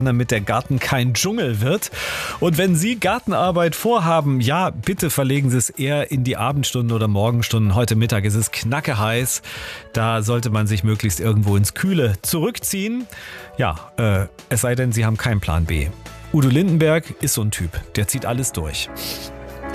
damit der Garten kein Dschungel wird. Und wenn Sie Gartenarbeit vorhaben, ja, bitte verlegen Sie es eher in die Abendstunden oder Morgenstunden. Heute Mittag ist es knackeheiß. Da sollte man sich möglichst irgendwo ins Kühle zurückziehen. Ja, es sei denn, Sie haben keinen Plan B. Udo Lindenberg ist so ein Typ, der zieht alles durch.